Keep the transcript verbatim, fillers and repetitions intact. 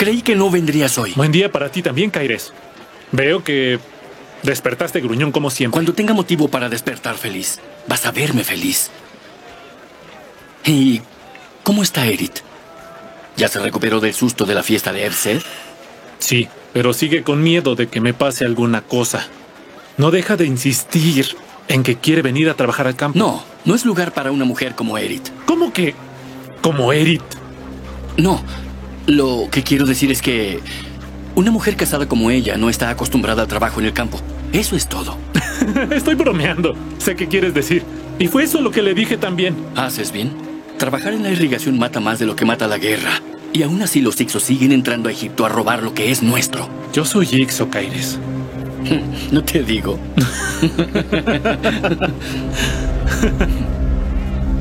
Creí que no vendrías hoy. Buen día para ti también, Kaires. Veo que despertaste gruñón como siempre. Cuando tenga motivo para despertar feliz, vas a verme feliz. ¿Y cómo está Erit? ¿Ya se recuperó del susto de la fiesta de Ersed? Sí, pero sigue con miedo de que me pase alguna cosa. No deja de insistir en que quiere venir a trabajar al campo. No, no es lugar para una mujer como Erit. ¿Cómo que? ¿Como Erit? No, lo que quiero decir es que una mujer casada como ella no está acostumbrada al trabajo en el campo. Eso es todo. Estoy bromeando. Sé qué quieres decir. Y fue eso lo que le dije también. ¿Haces bien? Trabajar en la irrigación mata más de lo que mata la guerra. Y aún así los Ixos siguen entrando a Egipto a robar lo que es nuestro. Yo soy Ixo, Kaires. No te digo.